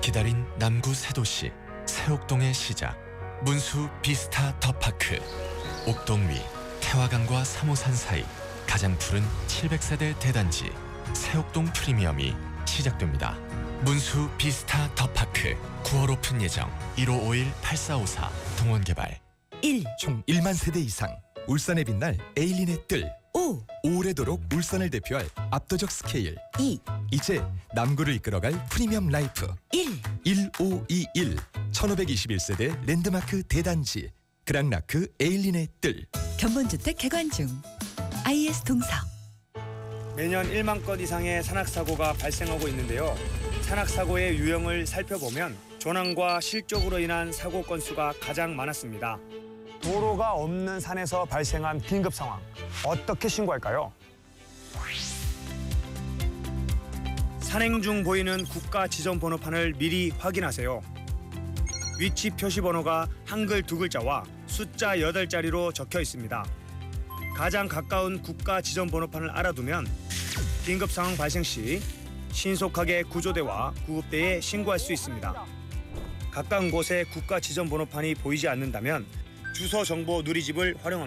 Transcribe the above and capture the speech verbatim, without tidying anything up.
기다린 남구 새 도시 새옥동의 시작, 문수 비스타 더파크. 옥동 위 태화강과 삼호산 사이 가장 푸른 칠백 세대 대단지 새옥동 프리미엄이 시작됩니다. 문수 비스타 더파크 구월 오픈 예정. 일오오일 팔사오사 동원개발. 일. 총 일만 세대 이상 울산에 빛날 에일린의 뜰. 오. 오래도록 울산을 대표할 압도적 스케일. 이. 이제 남구를 이끌어갈 프리미엄 라이프. 일. 일오이일 천오백이십일 세대 랜드마크 대단지 그랑라크 에일린의 뜰. 견본주택 개관 중. 아이에스 동서. 매년 일만 건 이상의 산악사고가 발생하고 있는데요. 산악사고의 유형을 살펴보면 조난과 실족으로 인한 사고 건수가 가장 많았습니다. 도로가 없는 산에서 발생한 긴급 상황, 어떻게 신고할까요? 산행 중 보이는 국가 지정 번호판을 미리 확인하세요. 위치 표시 번호가 한글 두 글자와 숫자 여덟 자리로 적혀 있습니다. 가장 가까운 국가 지정 번호판을 알아두면 긴급 상황 발생 시 신속하게 구조대와 구급대에 신고할 수 있습니다. 가까운 곳에 국가 지정 번호판이 보이지 않는다면 주소 정보 누리집을 활용합니다.